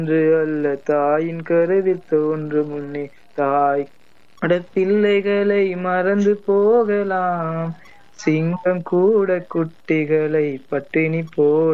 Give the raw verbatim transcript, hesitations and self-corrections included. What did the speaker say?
என்று அல்ல தாயின் கருவில் தோன்று முன்னே தாய் அட பிள்ளைகளை மறந்து போகலாம், சிங்கம் கூட குட்டிகளை பட்டினி போட